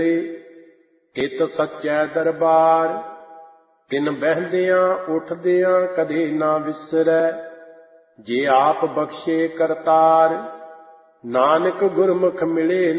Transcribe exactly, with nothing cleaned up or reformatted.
ਇਤ ਸੱਚੈ ਦਰਬਾਰ। ਤਿਨ ਬਹਿੰਦਿਆਂ ਉੱਠਦਿਆਂ ਕਦੇ ਨਾ ਵਿਸਰੈ, ਜੇ ਆਪ ਬਖਸ਼ੇ ਕਰਤਾਰ। ਨਾਨਕ ਗੁਰਮੁਖ ਮਿਲੇ